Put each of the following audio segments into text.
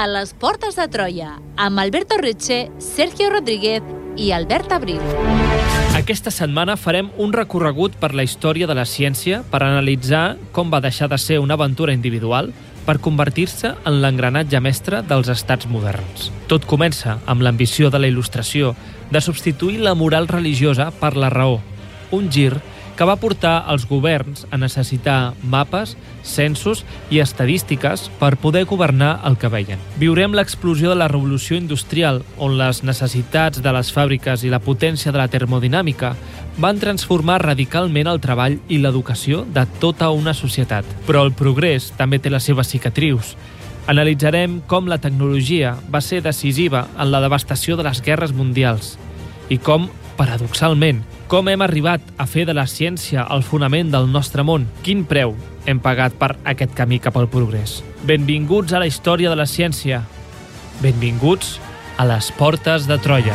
a les Portes de Troia, amb Alberto Reche, Sergio Rodríguez i Albert Abril. Aquesta setmana farem un recorregut per la història de la ciència per analitzar com va deixar de ser una aventura individual per convertir-se en l'engranatge mestre dels estats moderns. Tot comença amb l'ambició de la Il·lustració de substituir la moral religiosa per la raó, un gir que va portar els governs a necessitar mapes, censos i estadístiques per poder governar el que veien. Viurem l'explosió de la revolució industrial, on les necessitats de les fàbriques i la potència de la termodinàmica van transformar radicalment el treball i l'educació de tota una societat. Però el progrés també té les seves cicatrius. Analitzarem com la tecnologia va ser decisiva en la devastació de les guerres mundials i com, paradoxalment, com hem arribat a fer de la ciència el fonament del nostre món? Quin preu hem pagat per aquest camí cap al progrés? Benvinguts a la història de la ciència. Benvinguts a les Portes de Troia.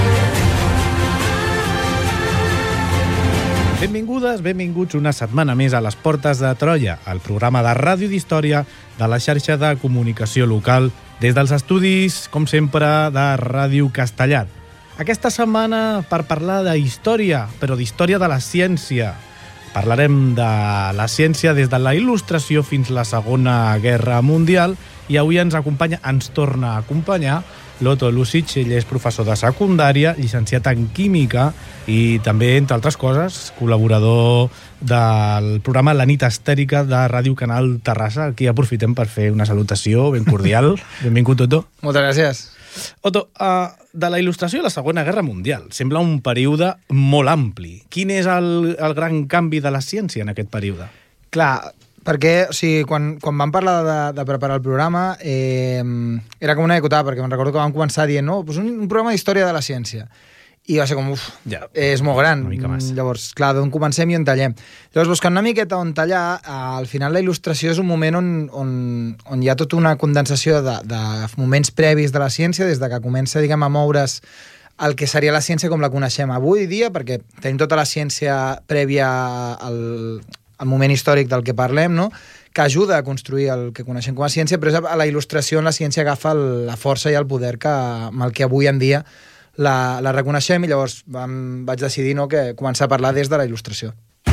Benvingudes, benvinguts una setmana més a les Portes de Troia, el programa de ràdio d'història de la xarxa de comunicació local des dels estudis, com sempre, de Ràdio Castellar. Aquesta setmana per parlar de història, però d'història de la ciència. Parlarem de la ciència des de la Il·lustració fins a la Segona Guerra Mundial i avui ens torna a acompanyar l'Otto Lucic. Ell és professor de secundària, llicenciat en química i també, entre altres coses, col·laborador del programa La nit estèrica de Ràdio Canal Terrassa. Aquí aprofitem per fer una salutació ben cordial. Benvingut, Otto. Moltes gràcies. Otto, de la Il·lustració a la Segona Guerra Mundial sembla un període molt ampli. Quin és el gran canvi de la ciència en aquest període? Clar, perquè quan vam parlar de preparar el programa era com una dicotada, perquè me'n recordo que vam començar dient un programa d'història de la ciència. I va ser com, és molt gran. Llavors, clar, d'on comencem i on tallem. Llavors, buscant una miqueta on tallar, al final la il·lustració és un moment on hi ha tota una condensació de moments previs de la ciència, des de que comença, diguem, a moure's el que seria la ciència com la coneixem avui dia, perquè tenim tota la ciència prèvia al moment històric del que parlem, no?, que ajuda a construir el que coneixem com a ciència, però és a la il·lustració on la ciència agafa la força i el poder amb el que avui en dia la reconeixem, i llavors vaig decidir que començar a parlar des de la il·lustració.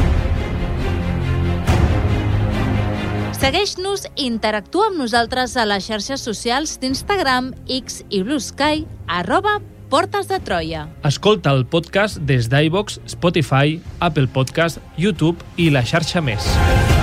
Segueix-nos i interactua amb nosaltres a les xarxes socials d'Instagram, X i Blue Sky, @Portes de Troia. Escolta el podcast des d'iVoox, Spotify, Apple Podcast, YouTube i la xarxa més.